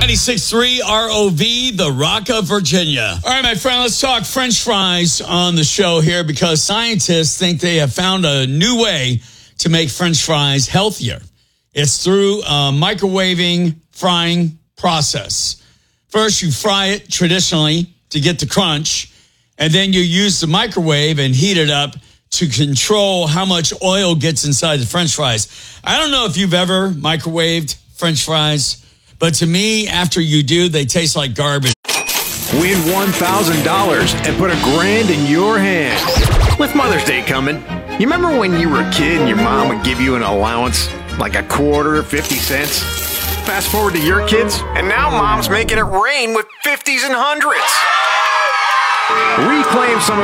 96.3 ROV, the Rock of Virginia. All right, my friend, let's talk French fries on the show here because scientists think they have found a new way to make French fries healthier. It's through a microwaving frying process. First, you fry it traditionally to get the crunch, and then you use the microwave and heat it up to control how much oil gets inside the French fries. I don't know if you've ever microwaved French fries, but to me, after you do, they taste like garbage. Win $1,000 and put $1,000 in your hand. With Mother's Day coming, you remember when you were a kid and your mom would give you an allowance, like a quarter, 50 cents? Fast forward to your kids, and now mom's making it rain with 50s and 100s. Reclaim some